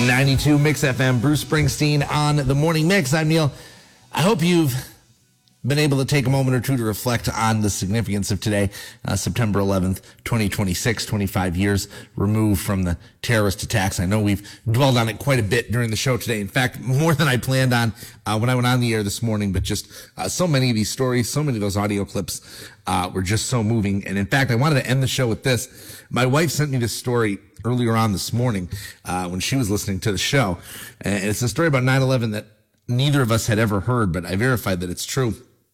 92 Mix FM, Bruce Springsteen on the Morning Mix. I'm Neil. I hope you've been able to take a moment or two to reflect on the significance of today, September 11th, 2026, 25 years removed from the terrorist attacks. I know we've dwelled on it quite a bit during the show today. In fact, more than I planned on when I went on the air this morning, but just so many of these stories, so many of those audio clips were just so moving. And in fact, I wanted to end the show with this. My wife sent me this story earlier on this morning when she was listening to the show. And it's a story about 9/11 that neither of us had ever heard, but I verified that it's true.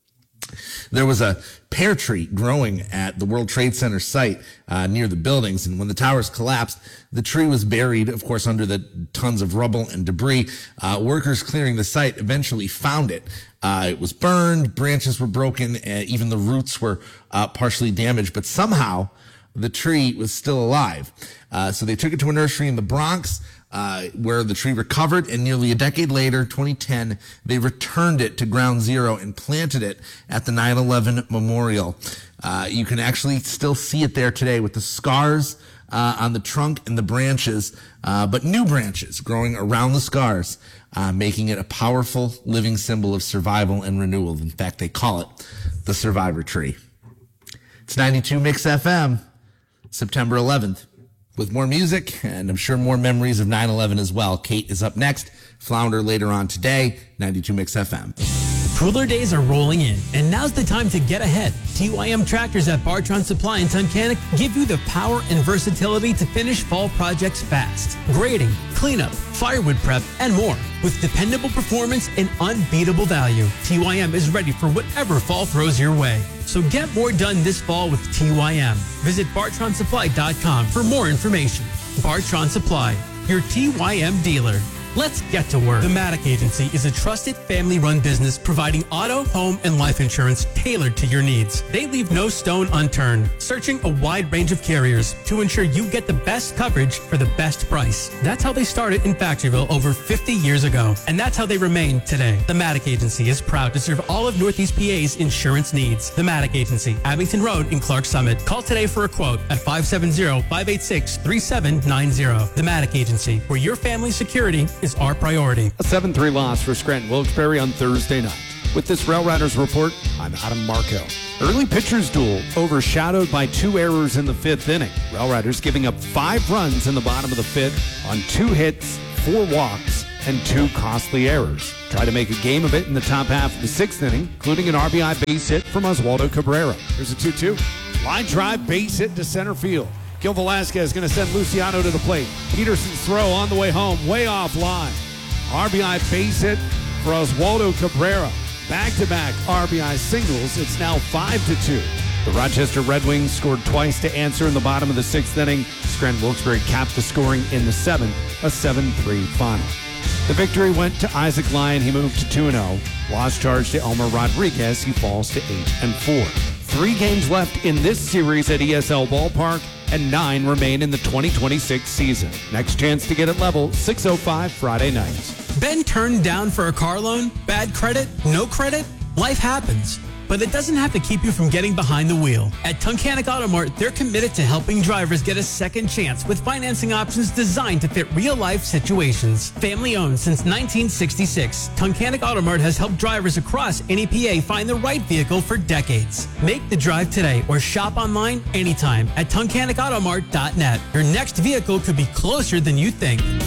There was a pear tree growing at the World Trade Center site near the buildings, and when the towers collapsed, the tree was buried, of course, under the tons of rubble and debris. Workers clearing the site eventually found it. It was burned, branches were broken, even the roots were partially damaged, but somehow the tree was still alive. So they took it to a nursery in the Bronx, where the tree recovered, and nearly a decade later, 2010, they returned it to ground zero and planted it at the 9/11 memorial. You can actually still see it there today with the scars on the trunk and the branches, but new branches growing around the scars, making it a powerful living symbol of survival and renewal. In fact, they call it the Survivor Tree. It's 92 Mix FM, September 11th. With more music, and I'm sure more memories of 9/11 as well. Kate is up next. Flounder later on today, 92 Mix FM. Cooler days are rolling in, and now's the time to get ahead. TYM tractors at Bartron Supply in Tunkhannock give you the power and versatility to finish fall projects fast. Grading, cleanup, firewood prep, and more. With dependable performance and unbeatable value, TYM is ready for whatever fall throws your way. So get more done this fall with TYM. Visit BartronSupply.com for more information. Bartron Supply, your TYM dealer. Let's get to work. The Maddock Agency is a trusted family-run business providing auto, home, and life insurance tailored to your needs. They leave no stone unturned, searching a wide range of carriers to ensure you get the best coverage for the best price. That's how they started in Factoryville over 50 years ago, and that's how they remain today. The Maddock Agency is proud to serve all of Northeast PA's insurance needs. The Maddock Agency, Abington Road in Clark Summit. Call today for a quote at 570-586-3790. The Maddock Agency, where your family's security is our priority. A 7-3 loss for Scranton Wilkes-Barre on Thursday night. With this Rail Riders report, I'm Adam Marco. Early pitchers duel overshadowed by 2 errors in the 5th inning. Rail Riders giving up 5 runs in the bottom of the 5th on 2 hits, 4 walks, and 2 costly errors. Try to make a game of it in the top half of the 6th inning, including an RBI base hit from Oswaldo Cabrera. Here's a 2-2. Line drive, base hit to center field. Gil Velasquez going to send Luciano to the plate. Peterson's throw on the way home, way off line. RBI base hit for Oswaldo Cabrera. Back-to-back RBI singles. It's now 5-2. The Rochester Red Wings scored twice to answer in the bottom of the 6th inning. Scranton Wilkes-Barre capped the scoring in the 7th, a 7-3 final. The victory went to Isaac Lyon. He moved to 2-0. Lost charge to Elmer Rodriguez. He falls to 8-4. 3 games left in this series at ESL Ballpark, and 9 remain in the 2026 season. Next chance to get it level, 6:05 Friday nights. Been turned down for a car loan? Bad credit? No credit? Life happens. But it doesn't have to keep you from getting behind the wheel. At Tunkhannock Auto Mart, they're committed to helping drivers get a second chance with financing options designed to fit real-life situations. Family-owned since 1966, Tunkhannock Auto Mart has helped drivers across NEPA find the right vehicle for decades. Make the drive today or shop online anytime at TunkhannockAutomart.net. Your next vehicle could be closer than you think.